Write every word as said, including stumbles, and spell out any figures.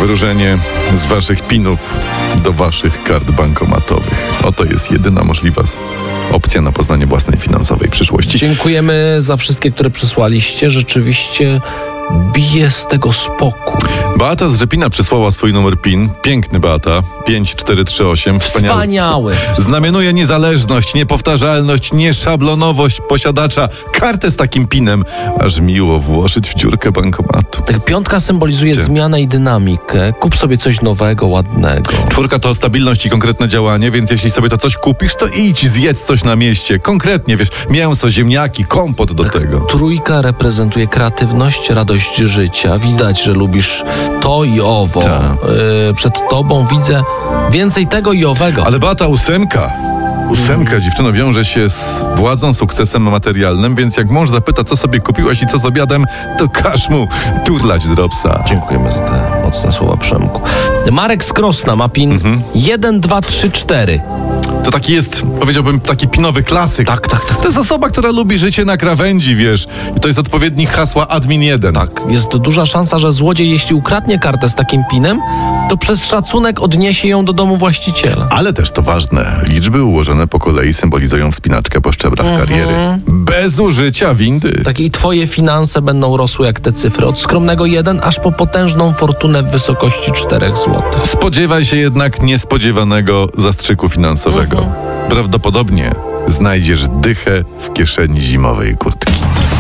wróżenie z waszych pinów do waszych kart bankomatowych. Oto jest jedyna możliwa opcja na poznanie własnej finansowej przyszłości. Dziękujemy za wszystkie, które przysłaliście. Rzeczywiście bije z tego spokój. Beata z Rzepina przysłała swój numer PIN. Piękny Beata. pięć cztery trzy osiem. Wspaniały. Wspaniały. Znamionuje niezależność, niepowtarzalność, nieszablonowość posiadacza. Kartę z takim pinem aż miło włożyć w dziurkę bankomatu. Tak, piątka symbolizuje Gdzie? zmianę i dynamikę. Kup sobie coś nowego, ładnego. Czwórka to stabilność i konkretne działanie, więc jeśli sobie to coś kupisz, to idź, zjedz coś na mieście. Konkretnie, wiesz, mięso, ziemniaki, kompot do tego. Trójka reprezentuje kreatywność, radość życia. Widać, że lubisz to i owo. Ta. Yy, przed tobą widzę więcej tego i owego. Ale Beata, ósemka. Ósemka, dziewczyno, wiąże się z władzą, sukcesem materialnym, więc jak mąż zapyta, co sobie kupiłaś i co z obiadem, to każ mu turlać dropsa. Dziękujemy za te mocne słowa, Przemku. Marek z Krosna ma pin Mhm. jeden dwa trzy cztery. To taki jest, powiedziałbym, taki pinowy klasyk. Tak, tak, tak. To jest osoba, która lubi życie na krawędzi, wiesz. I to jest odpowiednik hasła admin jeden. Tak, jest duża szansa, że złodziej, jeśli ukradnie kartę z takim pinem, to przez szacunek odniesie ją do domu właściciela. Ale też to ważne, liczby ułożone po kolei symbolizują wspinaczkę po szczebrach Mhm. kariery. Bez użycia windy. Tak, i twoje finanse będą rosły jak te cyfry. Od skromnego jeden aż po potężną fortunę w wysokości czterech złotych. Spodziewaj się jednak niespodziewanego zastrzyku finansowego. Mhm. Prawdopodobnie znajdziesz dychę w kieszeni zimowej kurtki.